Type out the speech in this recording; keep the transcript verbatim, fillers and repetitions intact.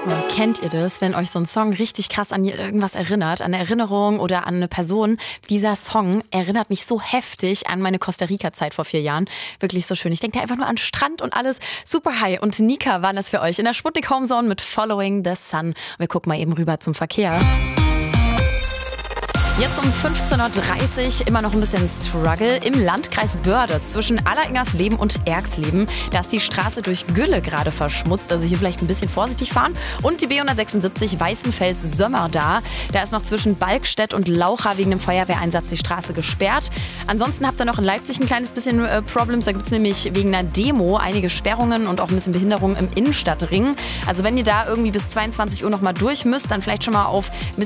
Kennt ihr das, wenn euch so ein Song richtig krass an irgendwas erinnert, an eine Erinnerung oder an eine Person? Dieser Song erinnert mich so heftig an meine Costa-Rica-Zeit vor vier Jahren. Wirklich so schön. Ich denke da einfach nur an Strand und alles. Super high. Und Nika waren das für euch in der Sputnik Homezone mit Following the Sun. Wir gucken mal eben rüber zum Verkehr. Jetzt um fünfzehn Uhr dreißig immer noch ein bisschen Struggle im Landkreis Börde zwischen Alleringersleben und Erxleben. Da ist die Straße durch Gülle gerade verschmutzt, also hier vielleicht ein bisschen vorsichtig fahren. Und die B hundertsechsundsiebzig Weißenfels-Sömmer da. Da ist noch zwischen Balkstedt und Laucha wegen dem Feuerwehreinsatz die Straße gesperrt. Ansonsten habt ihr noch in Leipzig ein kleines bisschen äh, Problems. Da gibt es nämlich wegen einer Demo einige Sperrungen und auch ein bisschen Behinderung im Innenstadtring. Also wenn ihr da irgendwie bis zweiundzwanzig Uhr noch mal durch müsst, dann vielleicht schon mal auf